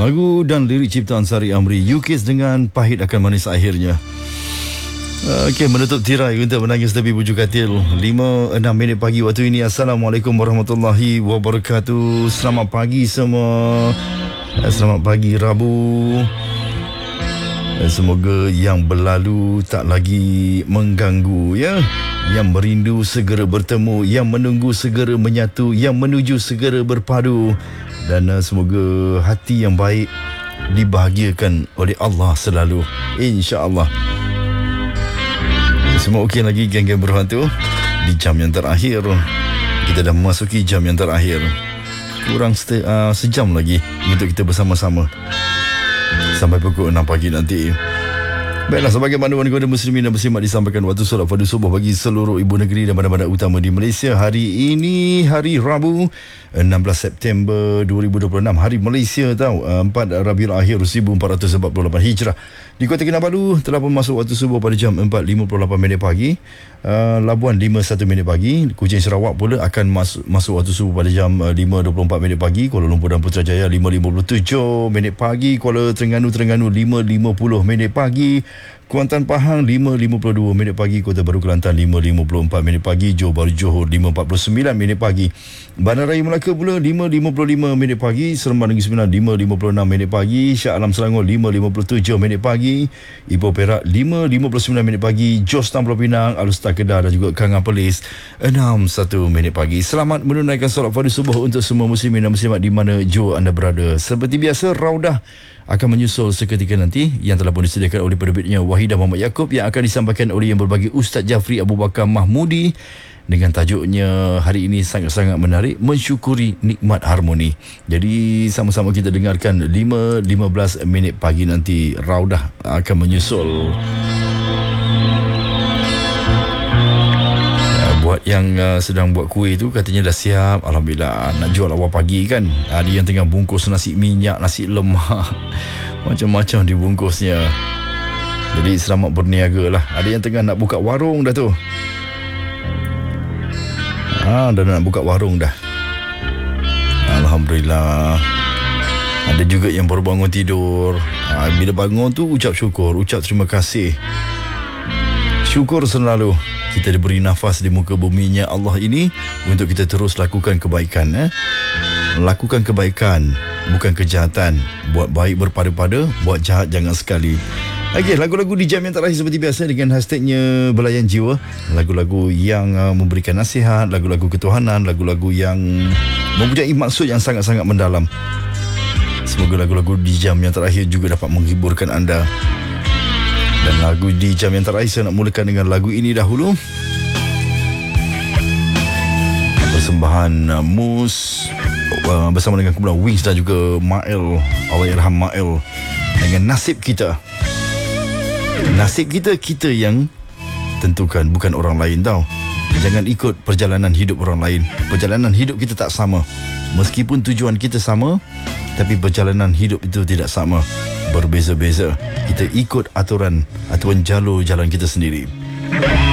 Lagu dan lirik ciptaan Sari Amri, Yukis dengan Pahit Akan Manis Akhirnya. Okey, menutup tirai untuk menangis tepi bujuk katil. 5-6 minit pagi waktu ini. Assalamualaikum warahmatullahi wabarakatuh. Selamat pagi semua. Selamat pagi Rabu. Semoga yang berlalu tak lagi mengganggu, ya. Yang merindu segera bertemu, yang menunggu segera menyatu, yang menuju segera berpadu. Dan semoga hati yang baik dibahagiakan oleh Allah selalu, insya-Allah. Semua okey lagi geng-geng berhantu. Di jam yang terakhir, kita dah memasuki jam yang terakhir. Kurang sejam lagi untuk kita bersama-sama sampai pukul 6 pagi nanti. Baiklah, sebagai panduan kepada muslimin dan muslimat, disampaikan waktu solat fardu subuh bagi seluruh ibu negeri dan bandar-bandar utama di Malaysia. Hari ini hari Rabu 16 September 2026, hari Malaysia tahu, 4 Rabiul Akhir 1448 Hijrah. Di Kota Kinabalu telah pun masuk waktu subuh pada jam 4.58 minit pagi. Labuan 5.1 minit pagi. Kuching Sarawak pula akan masuk waktu subuh pada jam 5.24 minit pagi. Kuala Lumpur dan Putrajaya 5.57 minit pagi. Kuala Terengganu 5.50 minit pagi. Kuantan Pahang 5.52 minit pagi. Kota Baru Kelantan 5.54 minit pagi. Johor Bahru Johor 5.49 minit pagi. Bandaraya Melaka pula 5.55 minit pagi. Seremban Negeri Sembilan 5.56 minit pagi. Shah Alam Selangor 5.57 minit pagi. Ipoh Perak 5.59 minit pagi. Jos Tan Pulau Pinang, Alustar Kedah dan juga Kangan Perlis 6.1 minit pagi. Selamat menunaikan solat fardu subuh untuk semua muslimin dan muslimat di mana jua anda berada. Seperti biasa, Raudah akan menyusul seketika nanti, yang telah pun disediakan oleh penerbitnya Wahidah Muhammad Yaakob, yang akan disampaikan oleh yang berbagi Ustaz Jafri Abu Bakar Mahmudi dengan tajuknya hari ini sangat-sangat menarik, mensyukuri nikmat harmoni. Jadi sama-sama kita dengarkan 5.15 minit pagi nanti. Raudah akan menyusul. Buat yang sedang buat kuih tu, katanya dah siap. Alhamdulillah, nak jual awal pagi kan. Ada yang tengah bungkus nasi minyak, nasi lemak, macam-macam dibungkusnya. Jadi selamat berniaga lah. Ada yang tengah nak buka warung dah tu. Dah nak buka warung dah. Alhamdulillah. Ada juga yang baru bangun tidur. Bila bangun tu ucap syukur, ucap terima kasih. Syukur selalu kita diberi nafas di muka buminya Allah ini untuk kita terus lakukan kebaikan. Lakukan kebaikan, bukan kejahatan. Buat baik berpada-pada, buat jahat jangan sekali. Okey, lagu-lagu di jam yang terakhir seperti biasa dengan hashtagnya Belayan Jiwa. Lagu-lagu yang memberikan nasihat, lagu-lagu ketuhanan, lagu-lagu yang mempunyai maksud yang sangat-sangat mendalam. Semoga lagu-lagu di jam yang terakhir juga dapat menghiburkan anda. Dan lagu di jam yang terakhir, saya nak mulakan dengan lagu ini dahulu. Persembahan Mus bersama dengan kumpulan Wings dan juga Mael, Allahyarham Mael, dengan Nasib Kita. Nasib kita, kita yang tentukan, bukan orang lain tau. Jangan ikut perjalanan hidup orang lain. Perjalanan hidup kita tak sama. Meskipun tujuan kita sama, tapi perjalanan hidup itu tidak sama, berbeza-beza. Kita ikut aturan jalur jalan kita sendiri.